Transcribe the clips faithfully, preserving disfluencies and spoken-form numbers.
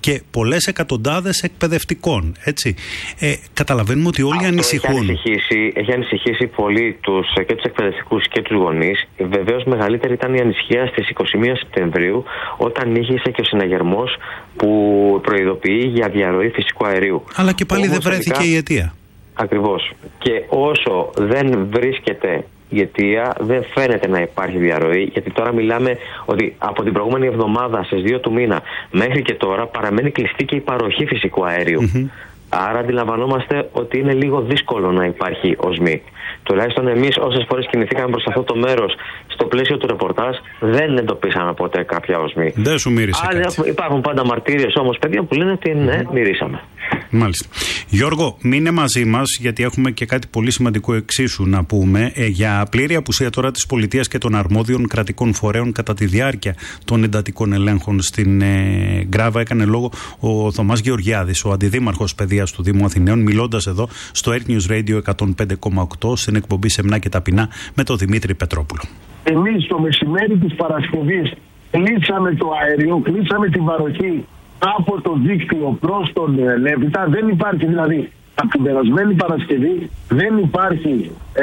και πολλές εκατοντάδες εκπαιδευτικών. Έτσι. Ε, καταλαβαίνουμε ότι όλοι Αυτό ανησυχούν. Έχει ανησυχήσει, έχει ανησυχήσει πολύ τους, και τους εκπαιδευτικούς και τους γονείς. Βεβαίως μεγαλύτερη ήταν η ανησυχία στις είκοσι μία Σεπτεμβρίου, όταν ήγησε και ο συναγερμός που προειδοποιεί για διαρροή φυσικού αερίου. Αλλά και πάλι Όμως, δεν βρέθηκε τελικά, η αιτία. Ακριβώς. Και όσο δεν βρίσκεται η αιτία, δεν φαίνεται να υπάρχει διαρροή, γιατί τώρα μιλάμε ότι από την προηγούμενη εβδομάδα στις δύο του μήνα μέχρι και τώρα παραμένει κλειστή και η παροχή φυσικού αερίου. Mm-hmm. Άρα αντιλαμβανόμαστε ότι είναι λίγο δύσκολο να υπάρχει οσμή. Τουλάχιστον εμείς, όσες φορές κινηθήκαμε προς αυτό το μέρος στο πλαίσιο του ρεπορτάζ, δεν εντοπίσαμε ποτέ κάποια οσμή. Δεν σου μύρισε κάτι. Υπάρχουν πάντα μαρτύριες όμως παιδιά που λένε ότι ναι, μυρίσαμε. Μάλιστα. Γιώργο, μείνε μαζί μας, γιατί έχουμε και κάτι πολύ σημαντικό εξίσου να πούμε ε, για πλήρη απουσία τώρα της πολιτείας και των αρμόδιων κρατικών φορέων κατά τη διάρκεια των εντατικών ελέγχων στην ε, Γκράβα. Έκανε λόγο ο Θωμάς Γεωργιάδης, ο αντιδήμαρχος παιδείας του Δήμου Αθηναίων, μιλώντας εδώ στο Earth News Radio εκατόν πέντε κόμμα οκτώ στην εκπομπή Σεμνά και Ταπεινά με τον Δημήτρη Πετρόπουλο. Εμείς το μεσημέρι της Παρασκευής κλείσαμε το αέριο, κλείσαμε την παροχή από το δίκτυο προς τον Λέβητα. Δεν υπάρχει δηλαδή από την περασμένη Παρασκευή, δεν υπάρχει ε,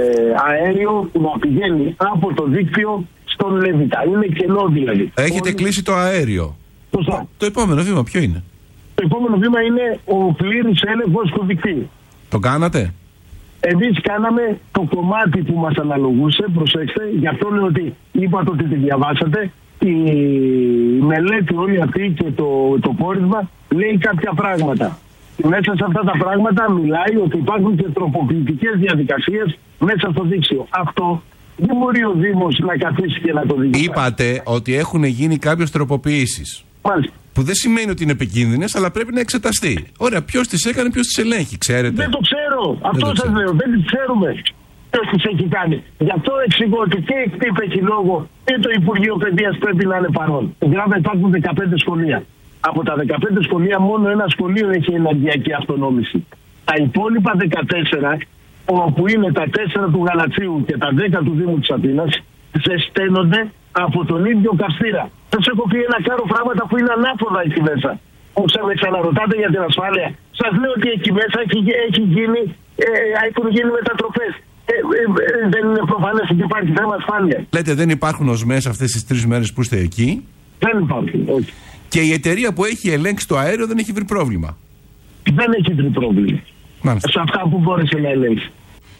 αέριο που να πηγαίνει από το δίκτυο στον Λέβητα. Είναι κενό δηλαδή. Έχετε Όλοι... κλείσει το αέριο. Σωστά. Το επόμενο βήμα ποιο είναι? Το επόμενο βήμα είναι ο πλήρης έλεγχος του δικτύου. Το κάνατε? Εμείς κάναμε το κομμάτι που μας αναλογούσε, προσέξτε, γι' αυτό λέω ότι είπατε ότι τη διαβάσατε. Η μελέτη όλη αυτή και το, το πόρισμα λέει κάποια πράγματα. Μέσα σε αυτά τα πράγματα μιλάει ότι υπάρχουν και τροποποιητικές διαδικασίες μέσα στο δίκτυο. Αυτό δεν μπορεί ο Δήμος να καθίσει και να το δει. Είπατε ότι έχουν γίνει κάποιες τροποποιήσεις. Μάλιστα. Που δεν σημαίνει ότι είναι επικίνδυνες, αλλά πρέπει να εξεταστεί. Ωραία, ποιος τις έκανε, ποιος τις ελέγχει, ξέρετε? Δεν το ξέρω. Αυτό σας λέω. Δεν τις ξέρουμε. Ποιος τις έχει κάνει. Γι' αυτό εξηγώ ότι και η ΚΤΙΠ έχει λόγο και το Υπουργείο Παιδείας πρέπει να είναι παρόν. Στην Γκράβα υπάρχουν δεκαπέντε σχολεία. Από τα δεκαπέντε σχολεία μόνο ένα σχολείο έχει ενεργειακή αυτονόμηση. Τα υπόλοιπα δεκατέσσερα, όπου είναι τα τέσσερα του Γαλατσίου και τα δέκα του Δήμου της Αθήνας, ζεσταίνονται από τον ίδιο καυστήρα. Σας έχω πει ένα κάρο πράγματα που είναι ανάποδα εκεί μέσα. Που με ξαναρωτάτε για την ασφάλεια. Σας λέω ότι εκεί μέσα έχει, έχει γίνει, ε, έχουν γίνει μετατροπές. Ε, ε, ε, δεν είναι προφανές ότι υπάρχει θέμα ασφάλεια. Λέτε δεν υπάρχουν οσμές αυτές τις τρεις μέρες που είστε εκεί. Δεν υπάρχουν, όχι. Και η εταιρεία που έχει ελέγξει το αέριο δεν έχει βρει πρόβλημα. Δεν έχει βρει πρόβλημα. Μάλιστα. Σε αυτά που μπόρεσε να ελέγξει.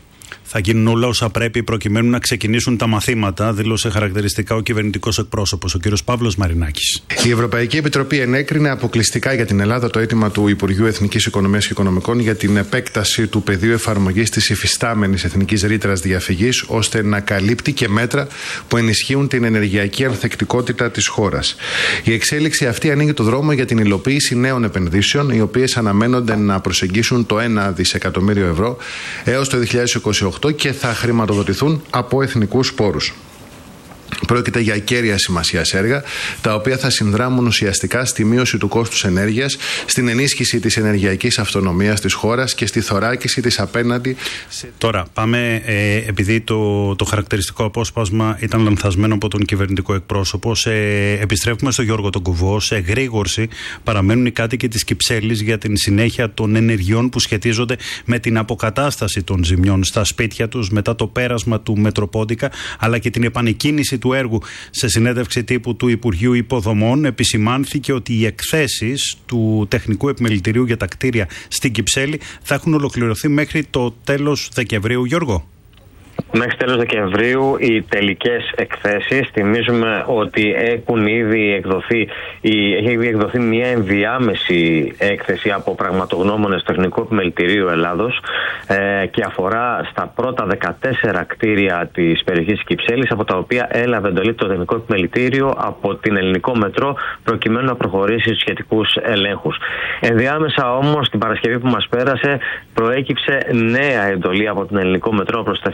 Θα γίνουν όλα όσα πρέπει προκειμένου να ξεκινήσουν τα μαθήματα, δήλωσε χαρακτηριστικά ο κυβερνητικός εκπρόσωπος, ο κ. Παύλος Μαρινάκης. Η Ευρωπαϊκή Επιτροπή ενέκρινε αποκλειστικά για την Ελλάδα το αίτημα του Υπουργείου Εθνικής Οικονομίας και Οικονομικών για την επέκταση του πεδίου εφαρμογής της υφιστάμενης εθνικής ρήτρας διαφυγής, ώστε να καλύπτει και μέτρα που ενισχύουν την ενεργειακή ανθεκτικότητα της χώρας. Η εξέλιξη αυτή ανοίγει το δρόμο για την υλοποίηση νέων επενδύσεων, οι οποίες αναμένονται να προσεγγίσουν το ένα δισεκατομμύριο ευρώ έως το δύο χιλιάδες είκοσι οκτώ και θα χρηματοδοτηθούν από εθνικούς πόρους. Πρόκειται για κέρια σημασίας έργα, τα οποία θα συνδράμουν ουσιαστικά στη μείωση του κόστους ενέργειας, στην ενίσχυση της ενεργειακής αυτονομίας της χώρας και στη θωράκιση της απέναντι. Τώρα, πάμε, ε, επειδή το, το χαρακτηριστικό απόσπασμα ήταν λανθασμένο από τον κυβερνητικό εκπρόσωπο, σε, επιστρέφουμε στο Γιώργο τον Κουβό. Σε γρήγορση παραμένουν οι κάτοικοι της Κυψέλης για την συνέχεια των ενεργειών που σχετίζονται με την αποκατάσταση των ζημιών στα σπίτια τους μετά το πέρασμα του Μετροπόντικα, αλλά και την επανεκκίνηση του έργου. Σε συνέντευξη τύπου του Υπουργείου Υποδομών επισημάνθηκε ότι οι εκθέσεις του Τεχνικού Επιμελητηρίου για τα κτίρια στην Κυψέλη θα έχουν ολοκληρωθεί μέχρι το τέλος Δεκεμβρίου. Γιώργο. Μέχρι τέλος Δεκεμβρίου οι τελικές εκθέσεις, θυμίζουμε ότι έχουν ήδη εκδοθεί, έχει ήδη εκδοθεί μια ενδιάμεση έκθεση από πραγματογνώμονες του Τεχνικού Επιμελητηρίου Ελλάδος ε, και αφορά στα πρώτα δεκατέσσερα κτίρια της περιοχής Κυψέλης, από τα οποία έλαβε εντολή το Τεχνικό Επιμελητήριο από την Ελληνικό Μετρό προκειμένου να προχωρήσει στους σχετικούς ελέγχους. Ενδιάμεσα όμως την Παρασκευή που μας πέρασε προέκυψε νέα εντολή από την Ελληνικό Μετρό προς το Τεχνικό Επιμελητήριο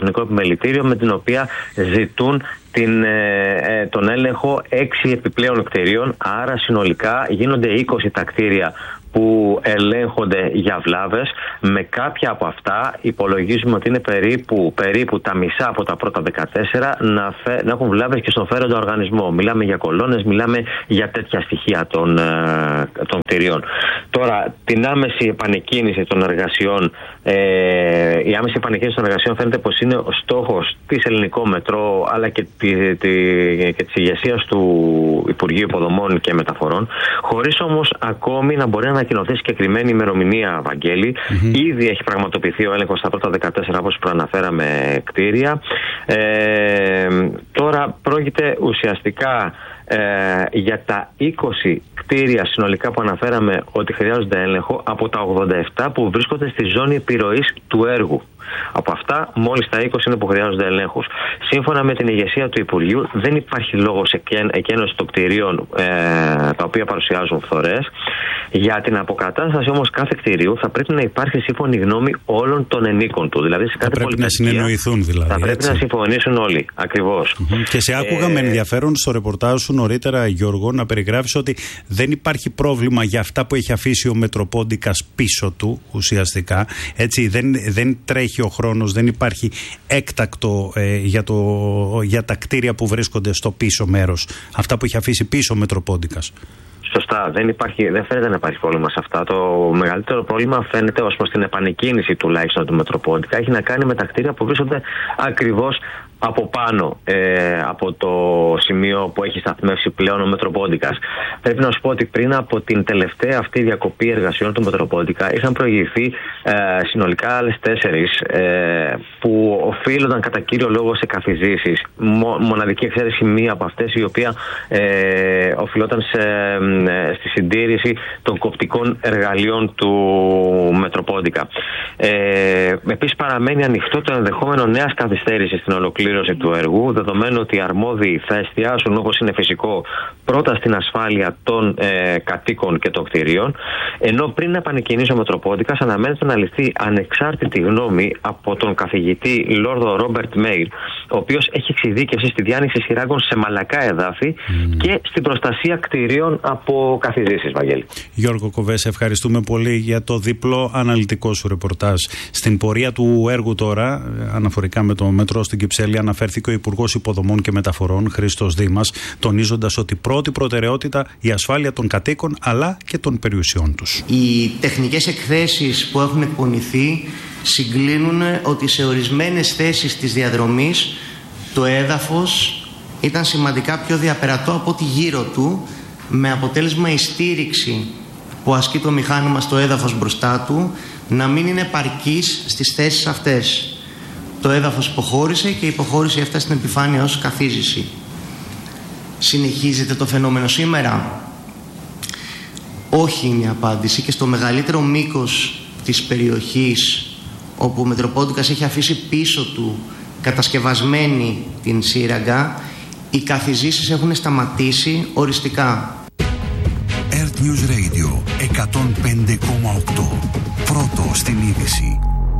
επιμελητήριο με την οποία ζητούν την, ε, τον έλεγχο έξι επιπλέον κτηρίων. Άρα συνολικά γίνονται είκοσι τα κτίρια που ελέγχονται για βλάβες. Με κάποια από αυτά υπολογίζουμε ότι είναι περίπου, περίπου τα μισά από τα πρώτα δεκατέσσερα να, φε, να έχουν βλάβες και στον φέροντα οργανισμό. Μιλάμε για κολόνες, μιλάμε για τέτοια στοιχεία των, των κτηρίων. Τώρα, την άμεση επανεκκίνηση των εργασιών, ε, η άμεση επανεκκίνηση των εργασιών φαίνεται πως είναι ο στόχος της Ελληνικό Μετρό αλλά και, τη, τη, και της ηγεσίας του Υπουργείου Υποδομών και Μεταφορών, χωρίς όμως ακόμη να μπορεί να ανακοινωθεί συγκεκριμένη ημερομηνία, Βαγγέλη. Mm-hmm. Ήδη έχει πραγματοποιηθεί ο έλεγχος στα πρώτα δεκατέσσερα, όπως προαναφέραμε, κτίρια. Ε, τώρα πρόκειται ουσιαστικά ε, για τα είκοσι κτίρια συνολικά που αναφέραμε ότι χρειάζονται έλεγχο από τα ογδόντα επτά που βρίσκονται στη ζώνη επιρροής του έργου. Από αυτά, μόλις τα είκοσι είναι που χρειάζονται ελέγχους. Σύμφωνα με την ηγεσία του Υπουργείου, δεν υπάρχει λόγος εκένωση των κτηρίων ε, τα οποία παρουσιάζουν φθορές. Για την αποκατάσταση όμως κάθε κτηρίου θα πρέπει να υπάρχει σύμφωνη γνώμη όλων των ενίκων του. Δηλαδή, σε κάθε θα πρέπει να συνεννοηθούν, δηλαδή. Θα πρέπει έτσι. να συμφωνήσουν όλοι. Ακριβώς. Mm-hmm. Και σε άκουγα ε... με ενδιαφέρον στο ρεπορτάζ σου νωρίτερα, Γιώργο, να περιγράφεις ότι δεν υπάρχει πρόβλημα για αυτά που έχει αφήσει ο Μετροπόντικας πίσω του, ουσιαστικά. Έτσι, δεν, δεν τρέχει ο χρόνος, δεν υπάρχει έκτακτο ε, για, το, για τα κτίρια που βρίσκονται στο πίσω μέρος. Αυτά που έχει αφήσει πίσω ο Μετροπόντικας. Σωστά, δεν, υπάρχει, δεν φαίνεται να υπάρχει πρόβλημα σε αυτά. Το μεγαλύτερο πρόβλημα φαίνεται ως προς την επανεκκίνηση τουλάχιστον του Μετροπόντικα. Έχει να κάνει με τα κτίρια που βρίσκονται ακριβώς από πάνω ε, από το σημείο που έχει σταθμεύσει πλέον ο Μετροπόντικας. Πρέπει να σου πω ότι πριν από την τελευταία αυτή διακοπή εργασιών του Μετροπόντικα είχαν προηγηθεί ε, συνολικά άλλες τέσσερις ε, που οφείλονταν κατά κύριο λόγο σε καθιζήσεις. Μο, μοναδική εξαίρεση μία από αυτές, η οποία ε, οφειλόταν σε, ε, στη συντήρηση των κοπτικών εργαλείων του Μετροπόντικα. Ε, επίσης παραμένει ανοιχτό το ενδεχόμενο νέας καθυστέρησης στην ολοκλήρωση του έργου, δεδομένου ότι οι αρμόδιοι θα εστιάσουν, όπως είναι φυσικό, πρώτα στην ασφάλεια των ε, κατοίκων και των κτηρίων, ενώ πριν να επανεκκινήσει ο Μετροπόντικας αναμένεται να ληφθεί ανεξάρτητη γνώμη από τον καθηγητή Λόρδο Ρόμπερτ Μέιλ, ο οποίος έχει εξειδίκευση στη διάνοιξη σειράγγων σε μαλακά εδάφη mm. και στην προστασία κτηρίων από καθιζήσεις, Βαγγέλη. Γιώργο Κοβέ, σε ευχαριστούμε πολύ για το διπλό αναλυτικό σου ρεπορτάζ. Στην πορεία του έργου τώρα, αναφορικά με το μετρό στην Κυψέλη, αναφέρθηκε ο Υπουργός Υποδομών και Μεταφορών, Χρήστος Δήμας, τονίζοντας ότι πρώτη προτεραιότητα η ασφάλεια των κατοίκων αλλά και των περιουσιών τους. Οι τεχνικές εκθέσεις που έχουν εκπονηθεί συγκλίνουν ότι σε ορισμένες θέσεις της διαδρομής το έδαφος ήταν σημαντικά πιο διαπερατό από ό,τι γύρω του, με αποτέλεσμα η στήριξη που ασκεί το μηχάνημα στο έδαφος μπροστά του να μην είναι επαρκής στις θέσεις αυτές. Το έδαφος υποχώρησε και η υποχώρηση έφτασε στην επιφάνεια ως καθίζηση. Συνεχίζεται το φαινόμενο σήμερα? Όχι είναι η απάντηση, και στο μεγαλύτερο μήκος της περιοχής όπου ο Μετροπόντικας έχει αφήσει πίσω του κατασκευασμένη την σύραγγα, οι καθιζήσεις έχουν σταματήσει οριστικά. Earth News Radio εκατόν πέντε κόμμα οκτώ. Πρώτο στην είδηση.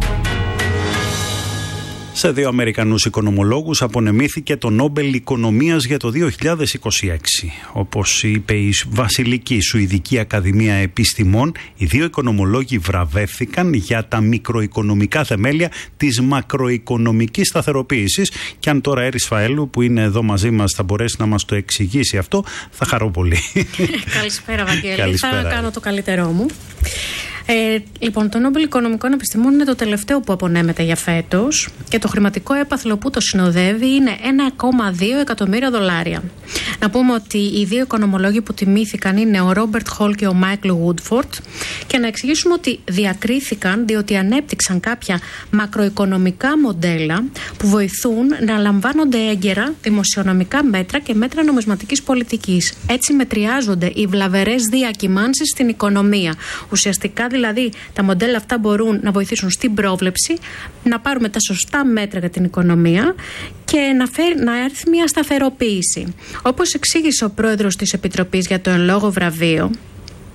Σε δύο Αμερικανούς οικονομολόγους απονεμήθηκε το Νόμπελ Οικονομίας για το δύο χιλιάδες είκοσι έξι. Όπως είπε η Βασιλική Σουηδική Ακαδημία Επιστημών, οι δύο οικονομολόγοι βραβεύθηκαν για τα μικροοικονομικά θεμέλια της μακροοικονομικής σταθεροποίησης. Και αν τώρα Έρης Φαέλου, που είναι εδώ μαζί μας, θα μπορέσει να μας το εξηγήσει αυτό, θα χαρώ πολύ. Καλησπέρα, Βαγγέλη. Καλησπέρα. Θα κάνω το καλύτερό μου. Ε, λοιπόν, το Νόμπελ Οικονομικών Επιστημών είναι το τελευταίο που απονέμεται για φέτος και το χρηματικό έπαθλο που το συνοδεύει είναι ένα κόμμα δύο εκατομμύρια δολάρια. Να πούμε ότι οι δύο οικονομολόγοι που τιμήθηκαν είναι ο Ρόμπερτ Χολ και ο Μάικλ Γουντφορντ, και να εξηγήσουμε ότι διακρίθηκαν διότι ανέπτυξαν κάποια μακροοικονομικά μοντέλα που βοηθούν να λαμβάνονται έγκαιρα δημοσιονομικά μέτρα και μέτρα νομισματικής πολιτικής. Έτσι μετριάζονται οι βλαβερές διακυμάνσεις στην οικονομία. Ουσιαστικά δηλαδή τα μοντέλα αυτά μπορούν να βοηθήσουν στην πρόβλεψη, να πάρουμε τα σωστά μέτρα για την οικονομία και να, φέρει, να έρθει μια σταθεροποίηση. Όπως εξήγησε ο πρόεδρος της Επιτροπής για το εν λόγω βραβείο,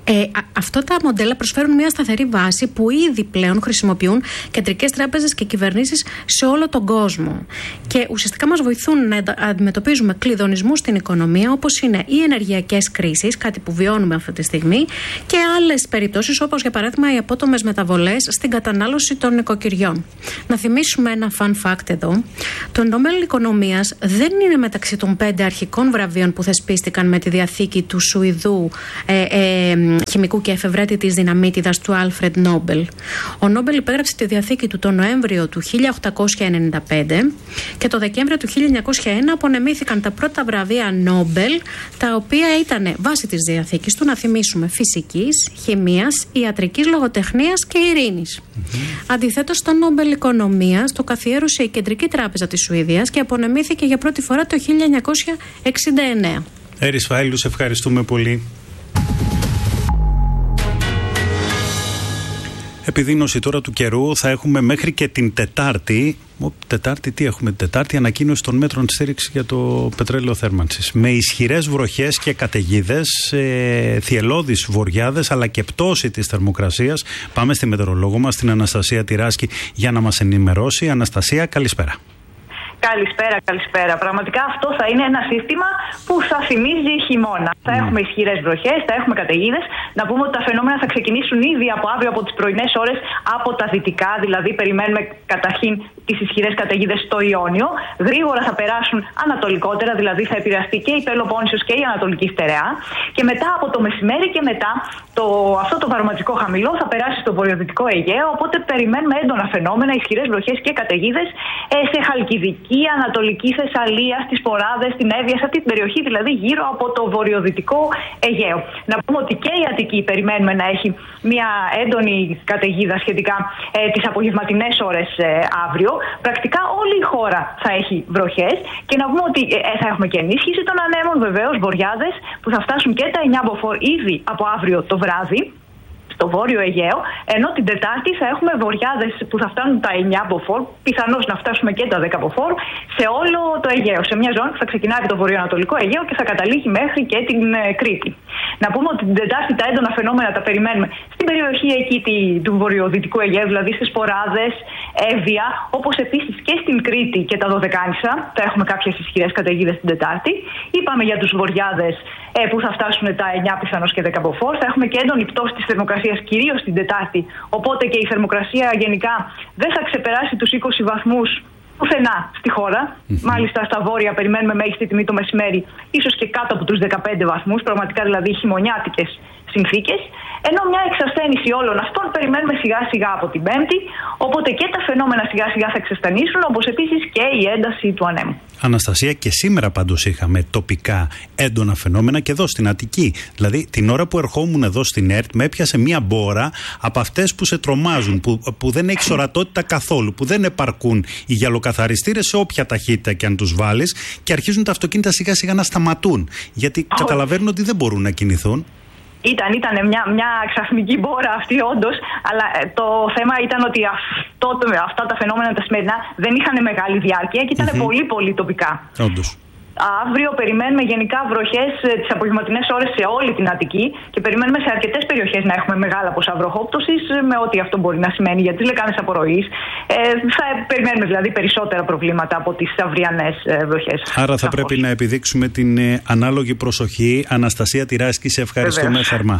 Ε, αυτά τα μοντέλα προσφέρουν μια σταθερή βάση που ήδη πλέον χρησιμοποιούν κεντρικές τράπεζες και κυβερνήσεις σε όλο τον κόσμο. Και ουσιαστικά μας βοηθούν να αντιμετωπίζουμε κλειδονισμούς στην οικονομία, όπως είναι οι ενεργειακές κρίσεις, κάτι που βιώνουμε αυτή τη στιγμή, και άλλες περιπτώσεις, όπως για παράδειγμα οι απότομες μεταβολές στην κατανάλωση των νοικοκυριών. Να θυμίσουμε ένα fun fact εδώ. Το Νόμπελ Οικονομίας δεν είναι μεταξύ των πέντε αρχικών βραβείων που θεσπίστηκαν με τη διαθήκη του Σουηδού ε, ε, χημικού και εφευρέτητης δυναμίτιδας του Άλφρεντ Νόμπελ. Ο Νόμπελ υπέγραψε τη διαθήκη του τον Νοέμβριο του χίλια οκτακόσια ενενήντα πέντε και το Δεκέμβριο του χίλια εννιακόσια ένα απονεμήθηκαν τα πρώτα βραβεία Νόμπελ, τα οποία ήταν βάση της διαθήκης του, να θυμίσουμε, φυσικής, χημίας, ιατρικής, λογοτεχνίας και ειρήνης. Mm-hmm. Αντιθέτως, το Νόμπελ Οικονομίας το καθιέρωσε η Κεντρική Τράπεζα της Σουηδίας και απονεμήθηκε για πρώτη φορά το χίλια εννιακόσια εξήντα εννέα. Έρης Φάιλου, σε ευχαριστούμε πολύ. Επιδείνωση τώρα του καιρού θα έχουμε μέχρι και την Τετάρτη. Ο, τετάρτη, τι έχουμε την Τετάρτη, ανακοίνωση των μέτρων στήριξη για το πετρέλαιο θέρμανσης. Με ισχυρές βροχές και καταιγίδες, ε, θυελλώδεις βοριάδες, αλλά και πτώση της θερμοκρασίας. Πάμε στη μετεωρολόγο μας, την Αναστασία Τυράσκη, για να μας ενημερώσει. Αναστασία, καλησπέρα. Καλησπέρα, καλησπέρα. Πραγματικά αυτό θα είναι ένα σύστημα που θα θυμίζει χειμώνα. Mm. Θα έχουμε ισχυρές βροχές, θα έχουμε καταιγίδες. Να πούμε ότι τα φαινόμενα θα ξεκινήσουν ήδη από αύριο, από τις πρωινές ώρες, από τα δυτικά. Δηλαδή, περιμένουμε καταρχήν τις ισχυρές καταιγίδες στο Ιόνιο. Γρήγορα θα περάσουν ανατολικότερα, δηλαδή θα επηρεαστεί και η Πελοπόννησος και η Ανατολική Στερεά. Και μετά από το μεσημέρι και μετά, το, αυτό το βαρομετρικό χαμηλό θα περάσει στο βορειοδυτικό Αιγαίο. Οπότε περιμένουμε έντονα φαινόμενα, ισχυρές βροχές και καταιγίδες ε, σε Χαλκιδική, Ανατολική Θεσσαλία, στις Ποράδες, στην Εύβοια, σε αυτή την περιοχή δηλαδή γύρω από το βορειοδυτικό Αιγαίο. Να πούμε ότι και η Αττική περιμένουμε να έχει μια έντονη καταιγίδα σχετικά ε, τις απογευματινές ώρες ε, αύριο. Πρακτικά όλη η χώρα θα έχει βροχές και να πούμε ότι ε, θα έχουμε και ενίσχυση των ανέμων, βεβαίως βοριάδες που θα φτάσουν και τα εννιά μποφόρ ήδη από αύριο το βράδυ στο Βόρειο Αιγαίο, ενώ την Τετάρτη θα έχουμε βοριάδες που θα φτάνουν τα εννιά μποφόρ, πιθανώς να φτάσουμε και τα δέκα μποφόρ, σε όλο το Αιγαίο. Σε μια ζώνη που θα ξεκινάει από το βορειοανατολικό Αιγαίο και θα καταλήγει μέχρι και την ε, Κρήτη. Να πούμε ότι την Τετάρτη τα έντονα φαινόμενα τα περιμένουμε στην περιοχή εκεί του βορειοδυτικού Αιγαίου, δηλαδή στις Ποράδες, Εύβοια, όπως επίσης και στην Κρήτη και τα Δωδεκάνησα. Θα έχουμε κάποιες ισχυρές καταιγίδες την Τετάρτη. Είπαμε για τους βοριάδες ε, που θα φτάσουν τα εννιά πιθανώς και δέκα μποφόρ. Θα έχουμε και έντονη πτώση της θερμοκρασίας, κυρίως την Τετάρτη. Οπότε και η θερμοκρασία γενικά δεν θα ξεπεράσει τους είκοσι βαθμούς πουθενά στη χώρα. Mm-hmm. Μάλιστα στα βόρεια περιμένουμε μέγιστη τιμή το μεσημέρι, ίσως και κάτω από τους δεκαπέντε βαθμούς, πραγματικά δηλαδή χειμωνιάτικες συνθήκες. Ενώ μια εξασθένηση όλων αυτών περιμένουμε σιγά σιγά από την Πέμπτη, οπότε και τα φαινόμενα σιγά σιγά θα εξασθενήσουν, όπως επίσης και η ένταση του ανέμου. Αναστασία, και σήμερα πάντως είχαμε τοπικά έντονα φαινόμενα και εδώ στην Αττική. Δηλαδή την ώρα που ερχόμουν εδώ στην ΕΡΤ με έπιασε μια μπόρα από αυτές που σε τρομάζουν, που, που δεν έχει ορατότητα καθόλου, που δεν επαρκούν οι γυαλοκαθαριστήρες σε όποια ταχύτητα και αν τους βάλεις, και αρχίζουν τα αυτοκίνητα σιγά σιγά να σταματούν, γιατί oh. καταλαβαίνουν ότι δεν μπορούν να κινηθούν. Ήταν, ήταν μια, μια ξαφνική μπόρα αυτή όντως, αλλά το θέμα ήταν ότι αυτό, αυτά τα φαινόμενα τα σημερινά δεν είχαν μεγάλη διάρκεια και ήταν mm-hmm. πολύ πολύ τοπικά. Όντως. Αύριο περιμένουμε γενικά βροχές τις απογευματινές ώρες σε όλη την Αττική και περιμένουμε σε αρκετές περιοχές να έχουμε μεγάλα ποσά βροχόπτωσης, με ό,τι αυτό μπορεί να σημαίνει για τις λεκάνες απορροής. Ε, θα περιμένουμε δηλαδή περισσότερα προβλήματα από τις αυριανές ε, βροχές. Άρα θα πρέπει να επιδείξουμε την ε, ανάλογη προσοχή. Αναστασία Τυράσκη, σε ευχαριστούμε θερμά.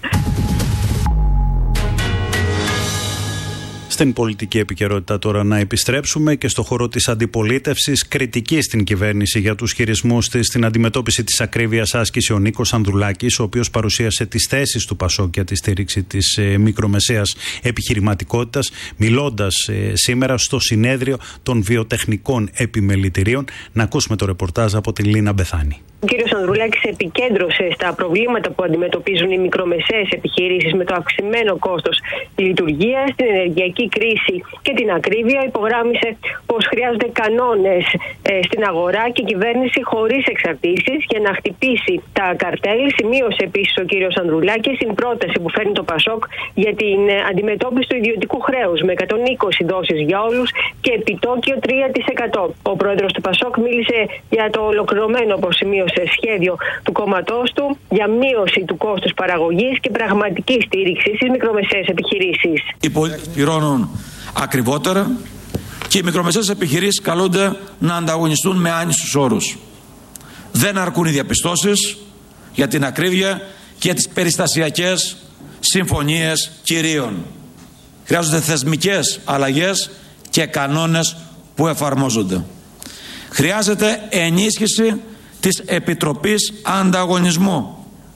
Στην πολιτική επικαιρότητα τώρα να επιστρέψουμε και στο χώρο της αντιπολίτευσης. Κριτική στην κυβέρνηση για τους χειρισμούς της στην αντιμετώπιση της ακρίβειας άσκησε ο Νίκος Ανδρουλάκης, ο οποίος παρουσίασε τις θέσεις του ΠΑΣΟΚ για τη στήριξη της ε, μικρομεσαίας επιχειρηματικότητας, μιλώντας ε, σήμερα στο συνέδριο των βιοτεχνικών επιμελητηρίων. Να ακούσουμε το ρεπορτάζ από την Λίνα Μπεθάνη. Ο κ. Ανδρουλάκης επικέντρωσε στα προβλήματα που αντιμετωπίζουν οι μικρομεσαίες επιχειρήσεις με το αυξημένο κόστος λειτουργίας, την ενεργειακή κρίση και την ακρίβεια. Υπογράμμισε πως χρειάζονται κανόνες ε, στην αγορά και κυβέρνηση χωρίς εξαρτήσεις για να χτυπήσει τα καρτέλ. Σημείωσε επίσης ο κ. Ανδρουλάκης την πρόταση που φέρνει το ΠΑΣΟΚ για την αντιμετώπιση του ιδιωτικού χρέους με εκατόν είκοσι δόσεις για όλους και επιτόκιο τρία τοις εκατό. Ο πρόεδρος του ΠΑΣΟΚ μίλησε για το ολοκληρωμένο, όπως σημείωσε, σε σχέδιο του κόμματός του για μείωση του κόστους παραγωγής και πραγματική στήριξη στις μικρομεσαίες επιχειρήσεις. Οι πολίτες πληρώνουν ακριβότερα και οι μικρομεσαίες επιχειρήσεις καλούνται να ανταγωνιστούν με άνισους όρους. Δεν αρκούν οι διαπιστώσεις για την ακρίβεια και για τις περιστασιακές συμφωνίες κυρίων. Χρειάζονται θεσμικές αλλαγές και κανόνες που εφαρμόζονται. Χρειάζεται ενίσχυση της Επιτροπής Ανταγωνισμού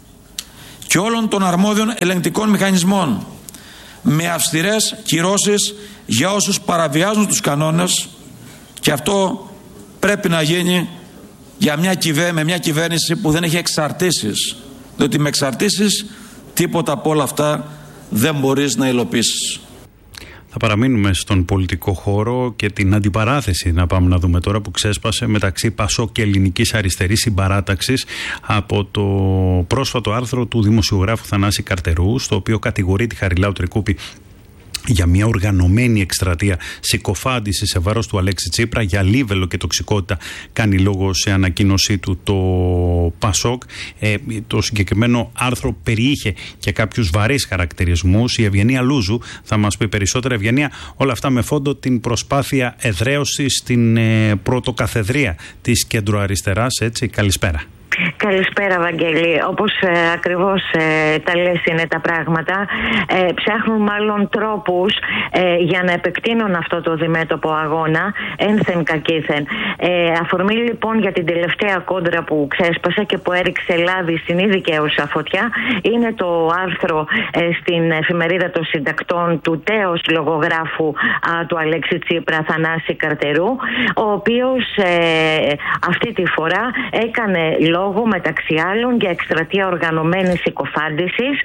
και όλων των αρμόδιων ελεγκτικών μηχανισμών με αυστηρές κυρώσεις για όσους παραβιάζουν τους κανόνες, και αυτό πρέπει να γίνει για μια κυβέ, με μια κυβέρνηση που δεν έχει εξαρτήσεις, διότι με εξαρτήσεις τίποτα από όλα αυτά δεν μπορείς να υλοποιήσεις. Θα παραμείνουμε στον πολιτικό χώρο και την αντιπαράθεση να πάμε να δούμε τώρα που ξέσπασε μεταξύ Πασόκ και Ελληνικής Αριστερής Συμπαράταξης από το πρόσφατο άρθρο του δημοσιογράφου Θανάση Καρτερού, στο οποίο κατηγορεί τη Χαριλάου Τρικούπη για μια οργανωμένη εκστρατεία συκοφάντηση σε βάρος του Αλέξη Τσίπρα, για λίβελο και τοξικότητα κάνει λόγο σε ανακοίνωσή του το Πασόκ. Ε, το συγκεκριμένο άρθρο περιείχε και κάποιους βαρύς χαρακτηρισμούς. Η Ευγενία Λούζου θα μας πει περισσότερα. Ευγενία, όλα αυτά με φόντο την προσπάθεια εδραίωσης στην ε, πρωτοκαθεδρία της κεντροαριστεράς, έτσι. Καλησπέρα. Καλησπέρα, Βαγγέλη. Όπως ε, ακριβώς ε, τα λες είναι τα πράγματα. Ε, ψάχνουν μάλλον τρόπους ε, για να επεκτείνουν αυτό το διμέτωπο αγώνα, ένθεν κακήθεν. Ε, αφορμή λοιπόν για την τελευταία κόντρα που ξέσπασε και που έριξε λάδι στην ήδη δικαίουσα φωτιά είναι το άρθρο ε, στην εφημερίδα των συντακτών του τέος λογογράφου α, του Αλέξη Τσίπρα, Θανάση Καρτερού, ο οποίος ε, αυτή τη φορά έκανε λόγο μεταξύ άλλων για εκστρατεία οργανωμένης συκοφάντησης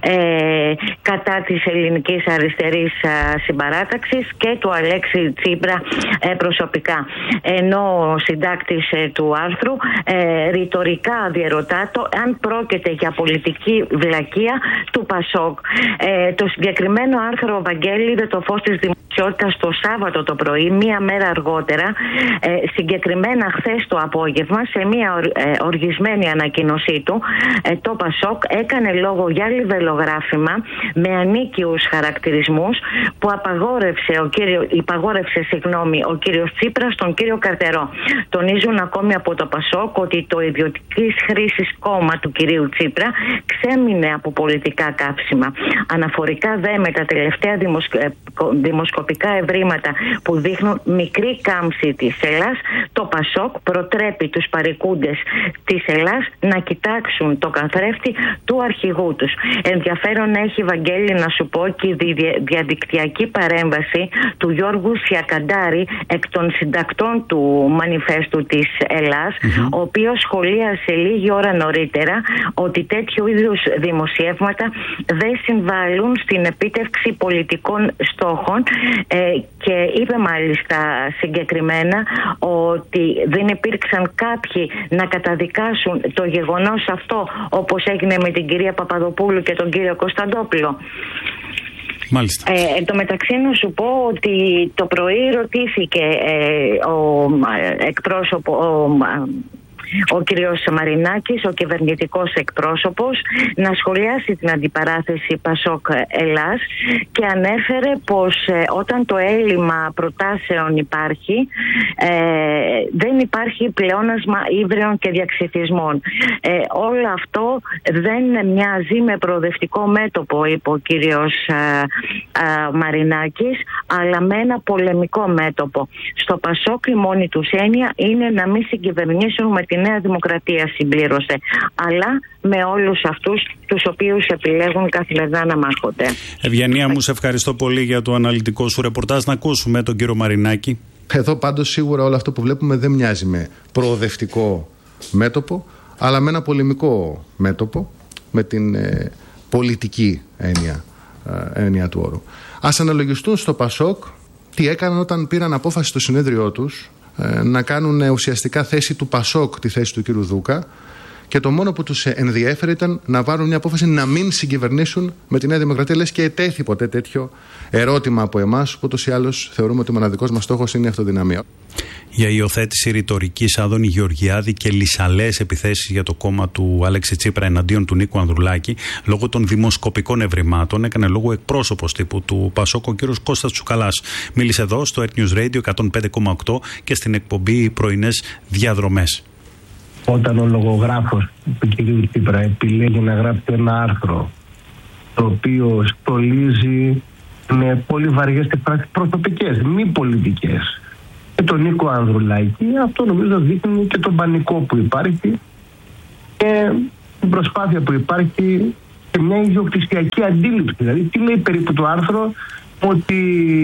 ε, κατά της Ελληνικής Αριστερής ε, Συμπαράταξης και του Αλέξη Τσίπρα ε, προσωπικά. Ενώ ο συντάκτης ε, του άρθρου ε, ρητορικά διερωτά το αν πρόκειται για πολιτική βλακεία του Πασόκ. Ε, το συγκεκριμένο άρθρο, Βαγγέλη, είδε το φως της δημοσιότητας το Σάββατο το πρωί, μία μέρα αργότερα, ε, συγκεκριμένα χθες το απόγευμα, σε μία ε, οργισμένη ανακοίνωσή του, ε, το Πασόκ έκανε λόγο για λιβελογράφημα με ανίκιους χαρακτηρισμούς που απαγόρευσε ο, κύριο, υπαγόρευσε, συγγνώμη, ο κύριος Τσίπρας στον κύριο Καρτερό. Τονίζουν ακόμη από το Πασόκ ότι το ιδιωτικής χρήσης κόμμα του κυρίου Τσίπρα ξέμεινε από πολιτικά κάψιμα. Αναφορικά δε με τα τελευταία δημοσκο... δημοσκοπικά ευρήματα που δείχνουν μικρή κάμψη της Ελλάς, το Πασόκ προτρέπει τους παρικούντες της Ελλάς να κοιτάξουν το καθρέφτη του αρχηγού τους. Ενδιαφέρον έχει, Βαγγέλη, να σου πω και η διαδικτυακή παρέμβαση του Γιώργου Σιακαντάρη, εκ των συντακτών του μανιφέστου της Ελλάς, mm-hmm. ο οποίος σχολίασε λίγη ώρα νωρίτερα ότι τέτοιου είδους δημοσιεύματα δεν συμβάλλουν στην επίτευξη πολιτικών στόχων ε, και είπε μάλιστα συγκεκριμένα ότι δεν υπήρξαν κάποιοι να καταδικάσουν το γεγονός αυτό, όπως έγινε με την κυρία Παπαδοπούλου και τον κύριο Κωνσταντόπουλο. Μάλιστα. Ε, εν τω μεταξύ να σου πω ότι το πρωί ρωτήθηκε ε, ο εκπρόσωπο, ο, ο κύριος Μαρινάκης, ο κυβερνητικός εκπρόσωπος, να σχολιάσει την αντιπαράθεση Πασόκ Ελλάς και ανέφερε πως ε, όταν το έλλειμμα προτάσεων υπάρχει, ε, δεν υπάρχει πλεόνασμα ύβρεων και διαξυθισμών. Ε, όλο αυτό δεν μοιάζει με προοδευτικό μέτωπο, είπε ο κύριος ε, ε, Μαρινάκης, αλλά με ένα πολεμικό μέτωπο. Στο Πασόκ η μόνη τους έννοια είναι να μην συγκυβερνήσουν με τη Νέα Δημοκρατία, συμπλήρωσε, αλλά με όλους αυτούς τους οποίους επιλέγουν καθημερινά να μάχονται. Ευγενία μου, σε ευχαριστώ πολύ για το αναλυτικό σου ρεπορτάζ. Να ακούσουμε τον κύριο Μαρινάκη. Εδώ πάντως σίγουρα όλο αυτό που βλέπουμε δεν μοιάζει με προοδευτικό μέτωπο, αλλά με ένα πολεμικό μέτωπο, με την ε, πολιτική έννοια, ε, έννοια του όρου. Ας αναλογιστούν στο Πασόκ τι έκαναν όταν πήραν απόφαση στο συνέδριό τους να κάνουν ουσιαστικά θέση του Πασόκ τη θέση του κύριου Δούκα και το μόνο που τους ενδιέφερε ήταν να βάλουν μια απόφαση να μην συγκυβερνήσουν με τη Νέα Δημοκρατία. Λες και ετέθη ποτέ τέτοιο ερώτημα από εμάς, που ούτως ή άλλως θεωρούμε ότι ο μοναδικός μας στόχος είναι η αυτοδυναμία. Για υιοθέτηση ρητορικής Άδωνη Γεωργιάδη και λυσαλές επιθέσεις για το κόμμα του Αλέξη Τσίπρα εναντίον του Νίκου Ανδρουλάκη, λόγω των δημοσκοπικών ευρημάτων, έκανε λόγο εκπρόσωπος τύπου του Πασόκ, ο κ. Κώστας Τσουκαλάς. Μίλησε εδώ στο Earth News Radio εκατόν πέντε κόμμα οκτώ και στην εκπομπή Πρωινές Διαδρομές. Όταν ο λογογράφος του κ. Τσίπρα επιλέγει να γράψει ένα άρθρο το οποίο στολίζει με πολύ βαριές πράξεις προσωπικές, μη πολιτικές, και τον Νίκο Ανδρουλάκη, αυτό νομίζω δείχνει και τον πανικό που υπάρχει και την προσπάθεια που υπάρχει και μια ιδιοκτησιακή αντίληψη. Δηλαδή, τι λέει περίπου το άρθρο, ότι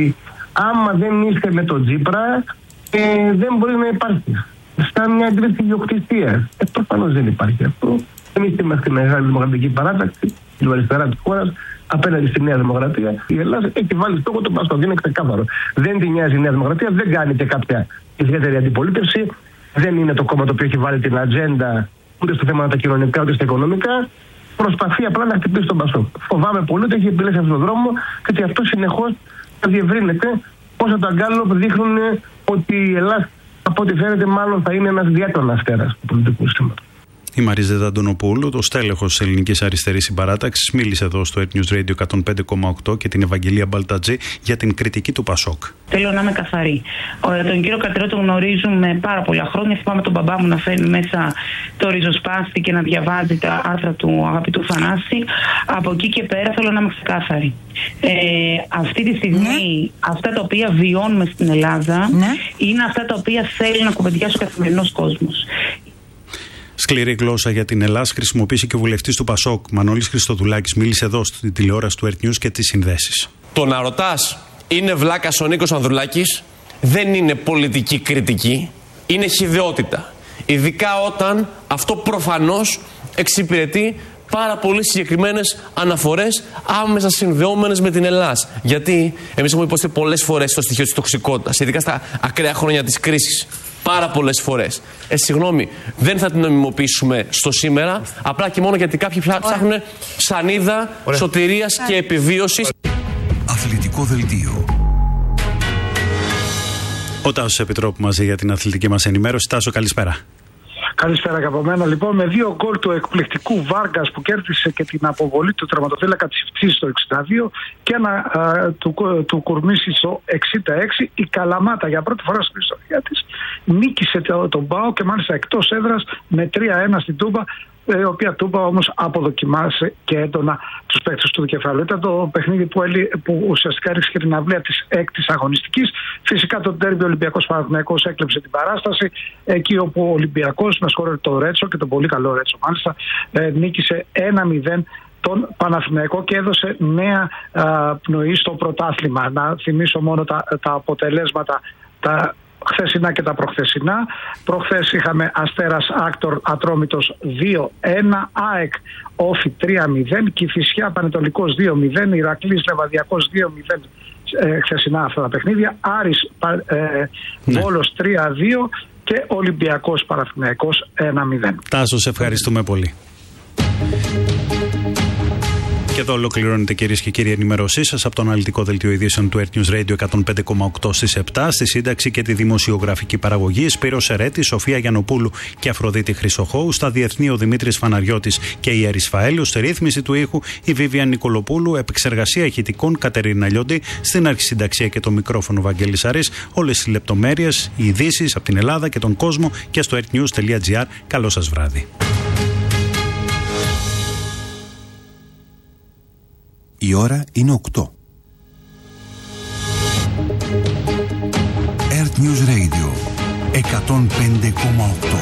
άμα δεν είστε με τον Τσίπρα, ε, δεν μπορεί να υπάρχει. Σαν μια αντίληψη ιδιοκτησία. Ε, προφανώς δεν υπάρχει αυτό. Εμείς είμαστε η μεγάλη δημοκρατική παράταξη, η αριστερά της χώρας, απέναντι στη Νέα Δημοκρατία. Η Ελλάδα έχει βάλει στόχο τον Πασόκ, είναι ξεκάθαρο. Δεν την νοιάζει η Νέα Δημοκρατία, δεν κάνει και κάποια ιδιαίτερη αντιπολίτευση. Δεν είναι το κόμμα το οποίο έχει βάλει την ατζέντα ούτε στο θέμα τα κοινωνικά ούτε στα οικονομικά. Προσπαθεί απλά να χτυπήσει τον Πασόκ. Φοβάμαι πολύ ότι έχει επιλέξει αυτόν τον δρόμο και ότι αυτό συνεχώς θα διευρύνεται, όσο τα γκάλωπ δείχνουν ότι η Ελλάδα, από ό,τι φαίνεται, μάλλον θα είναι ένας διάκρον αστέρας του πολιτικού συστήματος. Η Μαρίζα Αντωνοπούλου, το στέλεχος της Ελληνικής Αριστερής Συμπαράταξης, μίλησε εδώ στο Earth News Radio εκατόν πέντε κόμμα οκτώ και την Ευαγγελία Μπαλτατζή για την κριτική του Πασόκ. Θέλω να είμαι καθαρή. Τον κύριο Καρτελό τον γνωρίζουμε πάρα πολλά χρόνια. Θυμάμαι τον μπαμπά μου να φέρνει μέσα το ριζοσπάστη και να διαβάζει τα άρθρα του αγαπητού Θανάση. Από εκεί και πέρα θέλω να είμαι ξεκάθαρη. Ε, αυτή τη στιγμή ναι. αυτά τα οποία βιώνουμε στην Ελλάδα ναι. είναι αυτά τα οποία θέλει να κουβεντιάσει ο καθημερινός κόσμος. Σκληρή γλώσσα για την Ελλάδα χρησιμοποίησε και ο βουλευτής του Πασόκ, Μανώλης Χριστοδουλάκης, μίλησε εδώ στην τηλεόραση του Earth News και τις συνδέσεις. Το να ρωτάς είναι βλάκας ο Νίκος Ανδρουλάκης δεν είναι πολιτική κριτική, είναι χυδαιότητα. Ειδικά όταν αυτό προφανώς εξυπηρετεί πάρα πολύ συγκεκριμένες αναφορές άμεσα συνδεόμενες με την Ελλάδα. Γιατί εμείς έχουμε υποστεί πολλές φορές το στοιχείο της τοξικότητας, ειδικά στα ακραία χρόνια της κρίσης. Πάρα πολλές φορές. Ε, συγγνώμη, δεν θα την νομιμοποιήσουμε στο σήμερα, απλά και μόνο γιατί κάποιοι ψάχνουν σανίδα σωτηρίας και επιβίωσης. Αθλητικό δελτίο. Ο Τάσος Επιτρόπου μαζί για την αθλητική μας ενημέρωση. Τάσο, καλησπέρα. Καλησπέρα και από μένα. Λοιπόν, με δύο γκολ του εκπληκτικού Βάργκας που κέρδισε και την αποβολή του τερματοφύλακα της Ιφτής στο εξήντα δύο και ένα α, του, του Κουρμίση στο εξήντα έξι, η Καλαμάτα για πρώτη φορά στην ιστορία της νίκησε τον το Μπάο και μάλιστα εκτός έδρας με τρία ένα στην Τούμπα, η οποία Τούμπα όμως αποδοκιμάσε και έντονα τους παίκτες του κεφαλαίου. Ήταν το παιχνίδι που, έλει, που ουσιαστικά έριξε και την αυλαία της έκτης αγωνιστικής. Φυσικά το ντέρμπι Ολυμπιακός Παναθηναϊκός έκλεψε την παράσταση, εκεί όπου ο Ολυμπιακός, με συγχωρείτε το Ρέτσο και τον πολύ καλό Ρέτσο μάλιστα, ε, νίκησε ένα μηδέν τον Παναθηναϊκό και έδωσε νέα α, πνοή στο πρωτάθλημα. Να θυμίσω μόνο τα, τα αποτελέσματα, τα χθεσινά και τα προχθεσινά. Προχθές είχαμε Αστέρας Άκτορ Ατρόμητος δύο ένα, ΑΕΚ Όφι τρία μηδέν, Κηφισιά Πανετολικός δύο μηδέν, Ηρακλής Λεβαδιακός δύο μηδέν ε, χθεσινά αυτά τα παιχνίδια, Άρης ε, ναι. Βόλος τρία δύο και Ολυμπιακός Παναθηναϊκός ένα μηδέν. Τάσο, σε ευχαριστούμε πολύ. Και εδώ ολοκληρώνεται, κυρίες και κύριοι, η ενημέρωσή σας από το αναλυτικό δελτίο ειδήσεων του Earth News Radio εκατόν πέντε κόμμα οκτώ στις επτά. Στη σύνταξη και τη δημοσιογραφική παραγωγή Σπύρος Σερέτης, Σοφία Γιαννοπούλου και Αφροδίτη Χρυσοχώου. Στα διεθνή ο Δημήτρης Φαναριώτης και η Έρης Φαέλου. Στη ρύθμιση του ήχου η Βίβιαν Νικολοπούλου. Επεξεργασία ηχητικών Κατερίνα Λιόντι. Στην αρχισυνταξία και το μικρόφωνο Βαγγέλης Αρής. Όλες οι λεπτομέρειες, οι ειδήσεις από την Ελλάδα και τον κόσμο και στο earthnews τελεία gr. Καλό σας βράδυ. Η ώρα είναι οκτώ. Earth News Radio εκατόν πέντε κόμμα οκτώ.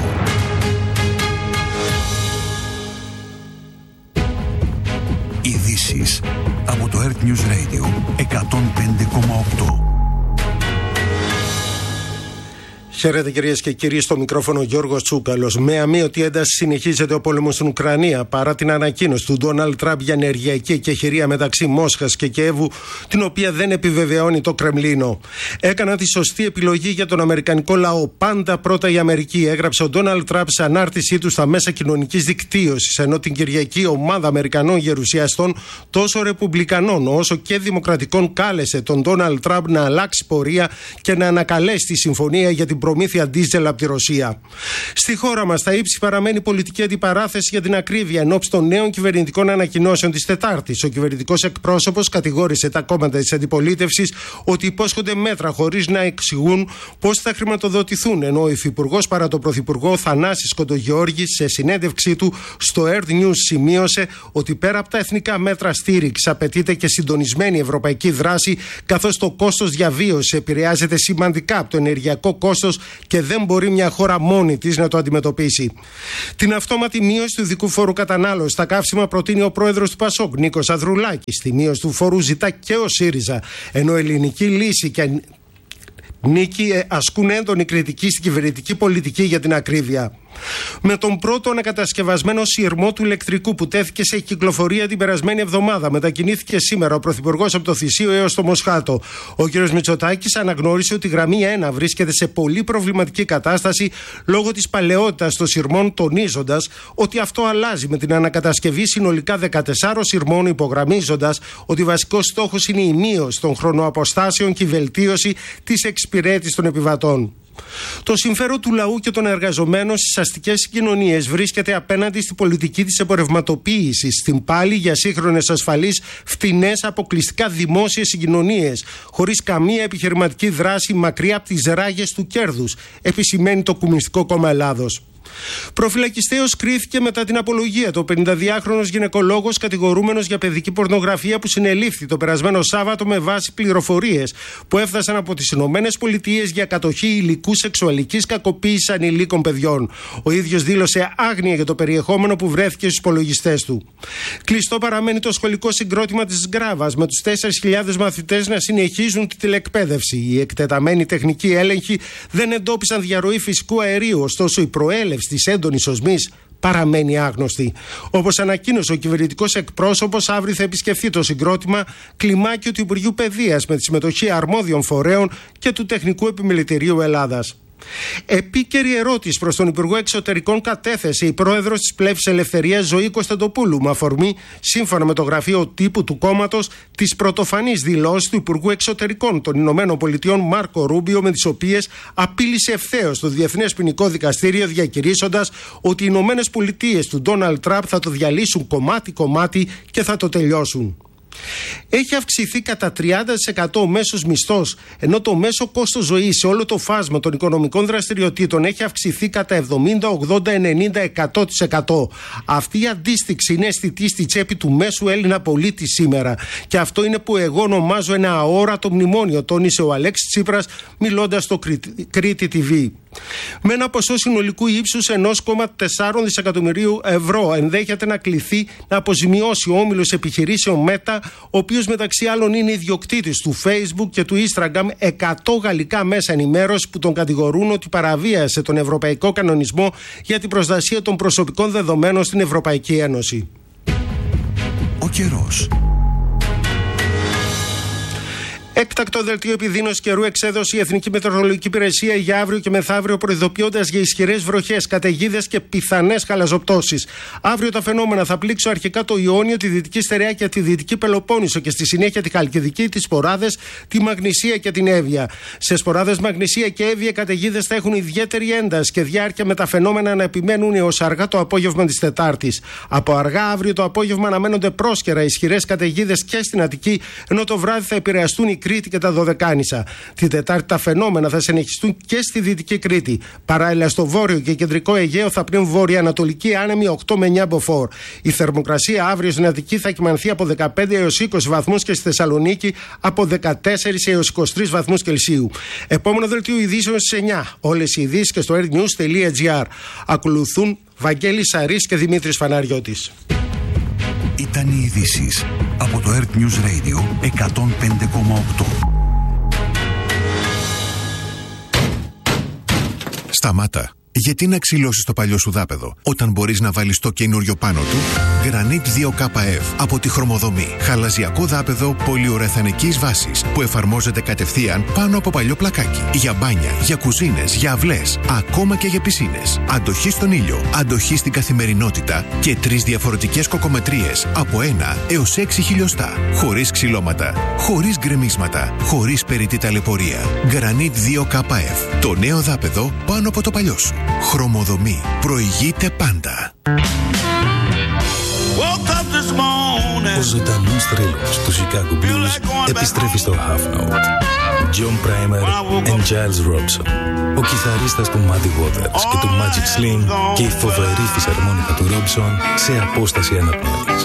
Ειδήσεις από το Earth News Radio εκατόν πέντε κόμμα οκτώ. Χαίρετε κυρίες και κύριοι, στο μικρόφωνο Γιώργος Τσούκαλος. Με αμύωτη ένταση συνεχίζεται ο πόλεμος στην Ουκρανία παρά την ανακοίνωση του Ντόναλντ Τραμπ για ενεργειακή εκεχηρία μεταξύ Μόσχας και Κιέβου, την οποία δεν επιβεβαιώνει το Κρεμλίνο. Έκαναν τη σωστή επιλογή για τον αμερικανικό λαό. Πάντα πρώτα η Αμερική, έγραψε ο Ντόναλντ Τραμπ σε ανάρτησή του στα μέσα κοινωνικής δικτύωσης, ενώ την Κυριακή ομάδα Αμερικανών γερουσιαστών, τόσο ρεπουμπλικανών όσο και δημοκρατικών, κάλεσε τον Ντόναλντ Τραμπ να αλλάξει πορεία και να ανακαλέσει τη συμφωνία για την προμήθεια ντίζελ από τη Ρωσία. Στη χώρα μας, στα ύψη παραμένει πολιτική αντιπαράθεση για την ακρίβεια εν ώψη των νέων κυβερνητικών ανακοινώσεων της Τετάρτης. Ο κυβερνητικός εκπρόσωπος κατηγόρησε τα κόμματα της αντιπολίτευσης ότι υπόσχονται μέτρα χωρίς να εξηγούν πώς θα χρηματοδοτηθούν, ενώ ο υφυπουργός παρά τον πρωθυπουργό Θανάσης Κοντογιώργης σε συνέντευξή του στο Earth News σημείωσε ότι πέρα από τα εθνικά μέτρα στήριξης απαιτείται και συντονισμένη ευρωπαϊκή δράση, καθώς το κόστος διαβίωσης επηρεάζεται σημαντικά από το ενεργειακό κόστος και δεν μπορεί μια χώρα μόνη της να το αντιμετωπίσει. Την αυτόματη μείωση του ειδικού φόρου κατανάλωσης στα καύσιμα προτείνει ο πρόεδρος του Πασόκ, Νίκος Ανδρουλάκης. Τη μείωση του φόρου ζητά και ο ΣΥΡΙΖΑ, ενώ ελληνική λύση και Νίκη ασκούν έντονη κριτική στην κυβερνητική πολιτική για την ακρίβεια. Με τον πρώτο ανακατασκευασμένο σειρμό του ηλεκτρικού που τέθηκε σε κυκλοφορία την περασμένη εβδομάδα, μετακινήθηκε σήμερα ο Πρωθυπουργός από το Θησίο έως το Μοσχάτο. Ο κ. Μητσοτάκης αναγνώρισε ότι η γραμμή ένα βρίσκεται σε πολύ προβληματική κατάσταση λόγω της παλαιότητας των σειρμών, τονίζοντας ότι αυτό αλλάζει με την ανακατασκευή συνολικά δεκατεσσάρων σειρμών, υπογραμμίζοντας ότι βασικός στόχος είναι η μείωση των χρονοαποστάσεων και η βελτίωση της εξυπηρέτησης των επιβατών. Το συμφέρον του λαού και των εργαζομένων στις αστικές συγκοινωνίες βρίσκεται απέναντι στην πολιτική της εμπορευματοποίησης, στην πάλη για σύγχρονες, ασφαλείς, φτηνές, αποκλειστικά δημόσιες συγκοινωνίες, χωρίς καμία επιχειρηματική δράση, μακριά από τις ράγες του κέρδους, επισημαίνει το Κομμουνιστικό Κόμμα Ελλάδος. Προφυλακιστέως κρίθηκε μετά την απολογία του ο πενηνταδυάχρονος γυναικολόγος κατηγορούμενος για παιδική πορνογραφία που συνελήφθη το περασμένο Σάββατο με βάση πληροφορίες που έφτασαν από τις Ηνωμένες Πολιτείες για κατοχή υλικού σεξουαλικής κακοποίησης ανηλίκων παιδιών. Ο ίδιος δήλωσε άγνοια για το περιεχόμενο που βρέθηκε στους υπολογιστές του. Κλειστό παραμένει το σχολικό συγκρότημα της Γκράβας, με τους τέσσερις χιλιάδες μαθητές να συνεχίζουν τη τηλεκπαίδευση. Οι εκτεταμένοι τεχνικοί έλεγχοι δεν εντόπισαν διαρροή φυσικού αερίου, ωστόσο η προέλευση της έντονης οσμής παραμένει άγνωστη. Όπως ανακοίνωσε ο κυβερνητικός εκπρόσωπος, αύριο θα επισκεφθεί το συγκρότημα κλιμάκιο του Υπουργείου Παιδείας με τη συμμετοχή αρμόδιων φορέων και του Τεχνικού Επιμελητηρίου Ελλάδας. Επίκαιρη ερώτηση προς τον Υπουργό Εξωτερικών κατέθεσε η πρόεδρος της Πλεύσης Ελευθερίας Ζωή Κωνσταντοπούλου, με αφορμή, σύμφωνα με το γραφείο τύπου του κόμματος, τις πρωτοφανείς δηλώσεις του Υπουργού Εξωτερικών των Ηνωμένων Πολιτειών Μάρκο Ρούμπιο, με τις οποίες απείλησε ευθέως το Διεθνές Ποινικό Δικαστήριο, διακηρύσσοντας ότι οι Ηνωμένες Πολιτείες του Ντόναλντ Τραμπ θα το διαλύσουν κομμάτι-κομμάτι και θα το τελειώσουν. Έχει αυξηθεί κατά τριάντα τοις εκατό ο μέσος μισθός, ενώ το μέσο κόστος ζωής σε όλο το φάσμα των οικονομικών δραστηριοτήτων έχει αυξηθεί κατά εβδομήντα, ογδόντα, ενενήντα, εκατό τοις εκατό. Αυτή η αντίστοιξη είναι αισθητή στη τσέπη του μέσου Έλληνα πολίτη σήμερα. Και αυτό είναι που εγώ ονομάζω ένα αόρατο μνημόνιο, τόνισε ο Αλέξης Τσίπρας μιλώντας στο Κρήτη τι βι. Με ένα ποσό συνολικού ύψους ενός κόμμα τέσσερα δισεκατομμυρίου ευρώ ενδέχεται να κληθεί να αποζημιώσει ο όμιλος επιχειρήσεων Meta, ο οποίος μεταξύ άλλων είναι ιδιοκτήτης του Facebook και του Instagram, εκατό γαλλικά μέσα ενημέρωσης που τον κατηγορούν ότι παραβίασε τον Ευρωπαϊκό Κανονισμό για την προστασία των προσωπικών δεδομένων στην Ευρωπαϊκή Ένωση. Ο καιρός. Έκτακτο δελτίο επιδείνωσης καιρού εξέδωσε η Εθνική Μετεωρολογική Υπηρεσία για αύριο και μεθαύριο, προειδοποιώντας για ισχυρές βροχές, καταιγίδες και πιθανές χαλαζοπτώσεις. Αύριο τα φαινόμενα θα πλήξουν αρχικά το Ιόνιο, τη Δυτική Στερεά και τη Δυτική Πελοπόννησο και στη συνέχεια τη Χαλκιδική, τις Σποράδες, τη Μαγνησία και την Εύβοια. Σε Σποράδες, Μαγνησία και Εύβοια οι καταιγίδες θα έχουν ιδιαίτερη ένταση και διάρκεια, με τα φαινόμενα να επιμένουν έως αργά το απόγευμα της Τετάρτης. Από αργά αύριο το απόγευμα αναμένονται πρόσκαιρα ισχυρές καταιγίδες και στην Αττική, ενώ το βράδυ θα επηρεαστούν οι Κρήτη και τα Δωδεκάνησα. Την Τετάρτη τα φαινόμενα θα συνεχιστούν και στη Δυτική Κρήτη. Παράλληλα στο βόρειο και κεντρικό Αιγαίο θα πνέουν βορειοανατολική άνεμη οκτώ με εννιά μποφόρ. Η θερμοκρασία αύριο στην Αττική θα κυμανθεί από δεκαπέντε έως είκοσι βαθμούς και στη Θεσσαλονίκη από δεκατέσσερις έως είκοσι τρεις βαθμούς Κελσίου. Επόμενο δελτίο ειδήσεων στις εννιά. Όλες οι ειδήσεις και στο airnews τελεία gr. Ακολουθούν Βαγγέλης Σαρής και Δημήτρης Φαναριώτης. Ήταν οι ειδήσεις από το Earth News Radio εκατόν πέντε κόμμα οκτώ. Σταμάτα. Γιατί να ξυλώσεις το παλιό σου δάπεδο όταν μπορείς να βάλεις το καινούριο πάνω του? Granit δύο K F από τη Χρωμοδομή. Χαλαζιακό δάπεδο πολυουρεθανικής βάσης που εφαρμόζεται κατευθείαν πάνω από παλιό πλακάκι. Για μπάνια, για κουζίνες, για αυλές, ακόμα και για πισίνες. Αντοχή στον ήλιο, αντοχή στην καθημερινότητα και τρεις διαφορετικές κοκομετρίες από ένα έως έξι χιλιοστά. Χωρίς ξυλώματα, χωρίς γκρεμίσματα, χωρίς περιττή ταλαιπωρία. Granit δύο K F. Το νέο δάπεδο πάνω από το παλιό σου. Χρωμοδομή. Προηγείται πάντα. Ο ζωντανός θρύλος του Chicago Blues επιστρέφει στο Half Note. John Primer and Giles Robson. Ο κιθαρίστας του Muddy Waters και του Magic Slim και η φοβερή φυσαρμόνικα του Robson σε απόσταση αναπνοής.